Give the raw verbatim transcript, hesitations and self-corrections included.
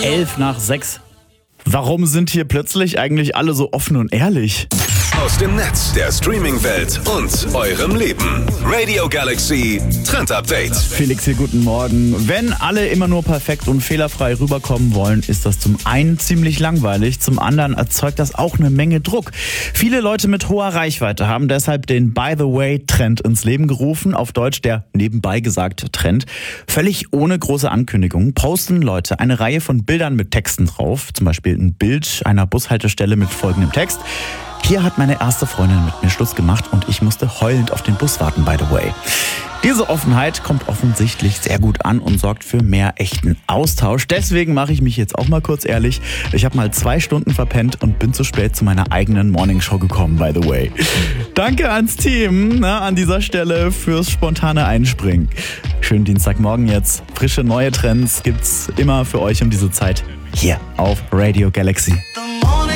elf nach sechs. Warum sind hier plötzlich eigentlich alle so offen und ehrlich? Aus dem Netz, der Streaming-Welt und eurem Leben. Radio Galaxy Trend Update. Felix hier, guten Morgen. Wenn alle immer nur perfekt und fehlerfrei rüberkommen wollen, ist das zum einen ziemlich langweilig, zum anderen erzeugt das auch eine Menge Druck. Viele Leute mit hoher Reichweite haben deshalb den By the Way-Trend ins Leben gerufen, auf Deutsch der nebenbei gesagte Trend. Völlig ohne große Ankündigung posten Leute eine Reihe von Bildern mit Texten drauf, zum Beispiel ein Bild einer Bushaltestelle mit folgendem Text: Hier hat meine erste Freundin mit mir Schluss gemacht und ich musste heulend auf den Bus warten, by the way. Diese Offenheit kommt offensichtlich sehr gut an und sorgt für mehr echten Austausch. Deswegen mache ich mich jetzt auch mal kurz ehrlich. Ich habe mal zwei Stunden verpennt und bin zu spät zu meiner eigenen Morningshow gekommen, by the way. Danke ans Team, na, an dieser Stelle fürs spontane Einspringen. Schönen Dienstagmorgen jetzt. Frische neue Trends gibt's immer für euch um diese Zeit hier auf Radio Galaxy.